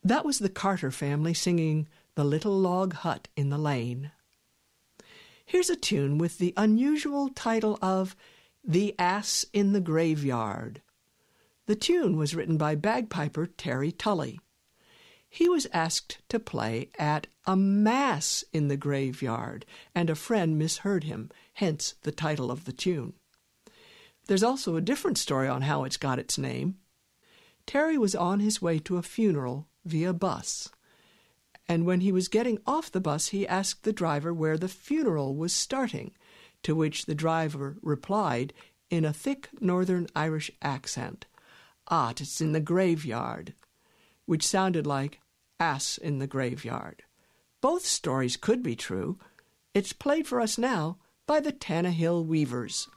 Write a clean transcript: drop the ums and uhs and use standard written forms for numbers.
That was the Carter family singing The Little Log Hut in the Lane. Here's a tune with the unusual title of The Ass in the Graveyard. The tune was written by bagpiper Terry Tully. He was asked to play at a mass in the graveyard, and a friend misheard him, hence the title of the tune. There's also a different story on how it's got its name. Terry was on his way to a funeral via bus, and when he was getting off the bus, he asked the driver where the funeral was starting, to which the driver replied in a thick Northern Irish accent, "It's in the graveyard," which sounded like ass in the graveyard. Both stories could be true. It's played for us now by the Tannahill Weavers.